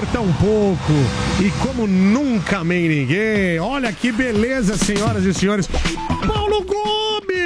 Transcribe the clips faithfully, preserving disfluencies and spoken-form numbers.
tão pouco e como nunca amei ninguém. Olha que beleza, senhoras e senhores. Paulo Gomes!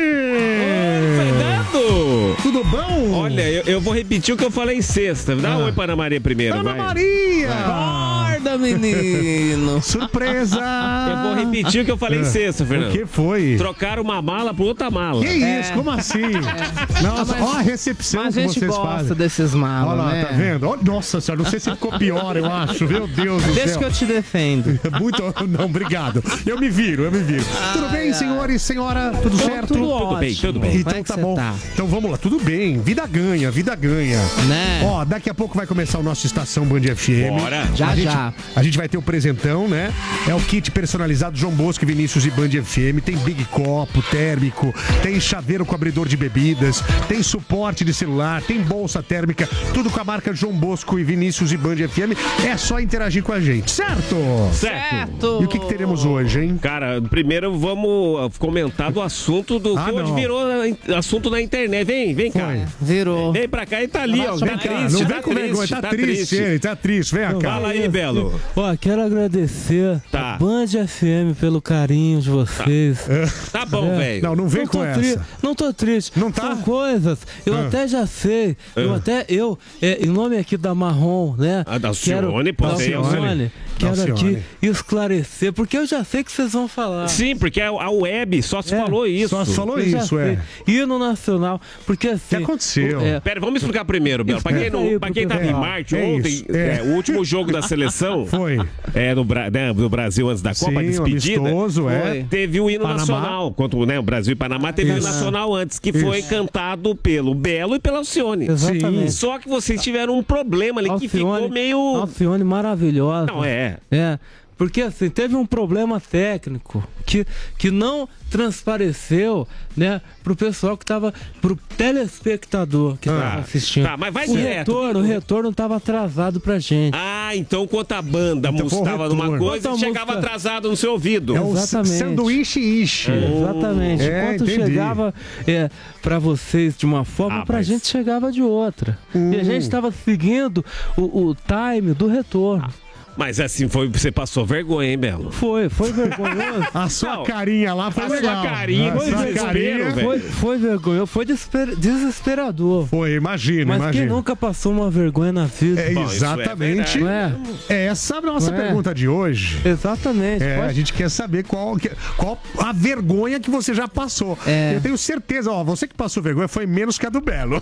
Ô, Fernando! Tudo bom? Olha, eu, eu vou repetir o que eu falei em sexta. Dá um oi para Ana Maria primeiro, Ana vai. Maria! Acorda, menino! Surpresa! Eu vou repetir o que eu falei em sexta, Fernando. O que foi? Trocaram uma mala por outra mala. Que É. isso? Como assim? Nossa, ó a recepção Mas a que gente vocês gosta fazem. desses malos, Olha lá, né? tá vendo? Ó, nossa senhora, não sei se ficou pior, eu acho. Meu Deus do Deixa céu. que eu te defendo. Muito, não, obrigado. Eu me viro, eu me viro. Tudo bem, ai. senhores, senhora? Tudo certo? Tudo Tudo ótimo. bem, tudo bem. Então Como é que tá você bom. tá? Então vamos lá, tudo bem. Vida ganha, vida ganha. Né? Ó, daqui a pouco vai começar o nosso Estação Band F M. Bora. Já, a gente, já. A gente vai ter o presentão, né? É o kit personalizado João Bosco, Vinícius e Band F M. Tem Big Copo térmico, tem chaveiro com abridor de bebidas, tem suporte de celular, tem bolsa térmica, tudo com a marca João Bosco e Vinícius e Band F M. É só interagir com a gente, certo? Certo. E o que, que teremos hoje, hein? Cara, primeiro vamos comentar do assunto do Ah, que hoje não. virou assunto na internet. Vem, vem cá. Foi. Virou. Vem pra cá e tá ali, ó. Vem Tá cá, triste, não tá vem com vergonha, triste, tá, triste, ele tá triste, vem cá. Fala aí, Belo. Ó, quero agradecer Tá. a Band F M pelo carinho de vocês. Tá bom, É. velho. Não, não vem Não tô, com tri- essa. não tô triste. Não tá? São coisas. Eu Ah. até já sei. Eu Ah. até, eu, é, em nome aqui da Marrom, né? Ah, da Alcione, pô, da tem Alcione, Alcione. quero Da Alcione. aqui esclarecer, porque eu já sei que vocês vão falar. Sim, porque a, a web só se É, falou isso. Só se falou Eu já isso, é. sei. Hino nacional, porque assim... O que aconteceu? é, Pera, vamos explicar primeiro, Belo. Pra quem, Explica não, aí pra pro quem tava em pessoal. Marte É ontem, isso, é. é, o último jogo da seleção Foi. é, no, Bra- né, do Brasil antes da Copa, a Sim, despedida. amistoso, é. Foi. Teve o hino Panamá. nacional. Contra né, o Brasil e Panamá, teve o hino Isso. nacional antes, que foi Isso. cantado pelo Belo e pela Alcione. Exatamente. Só que vocês tiveram um problema ali que ficou meio. Alcione maravilhosa. Não, é. É, porque assim, teve um problema técnico que, que não transpareceu, né, pro pessoal que tava, pro telespectador que Ah, tava assistindo. tá, mas vai o direto. retorno, o retorno tava atrasado pra gente. Ah, então enquanto a banda Então foi o mostrava numa retorno. coisa, Enquanto a chegava música- atrasado no seu ouvido. É o Exatamente. sanduíche ishi. Exatamente. É, Enquanto entendi. chegava é, para vocês de uma forma, Ah, pra mas- gente chegava de outra. E a gente tava seguindo o, o time do retorno. Mas assim, foi, você passou vergonha, hein, Belo? Foi, foi vergonhoso. A sua Não, carinha lá foi a sua legal. carinha, a foi sua desespero, carinha velho. Foi, foi vergonhoso, foi desesper- desesperador. foi, imagina, Mas imagina. quem nunca passou uma vergonha na vida? É Bom, isso é exatamente. Não é? Essa é a nossa Não é? pergunta de hoje. Exatamente. É, pode- a gente quer saber qual, que- qual a vergonha que você já passou. É. Eu tenho certeza, ó, você que passou vergonha foi menos que a do Belo.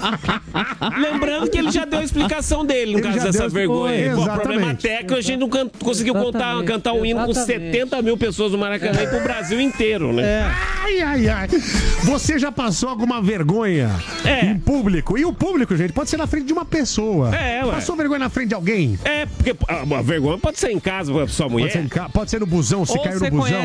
Lembrando que ele já deu a explicação dele no Ele caso já dessa deu- vergonha. Foi, Pô, problema exatamente. técnico, a gente não can- conseguiu contar, Exatamente, cantar um hino com exatamente. setenta mil pessoas no Maracanã e pro Brasil inteiro, né? É. Ai, ai, ai. Você já passou alguma vergonha É. em público? E o público, gente, pode ser na frente de uma pessoa. É, ué. Passou vergonha na frente de alguém? É, porque a, a vergonha pode ser em casa, com a sua mulher. Pode ser, em ca- pode ser no busão, se Ou caiu você no busão.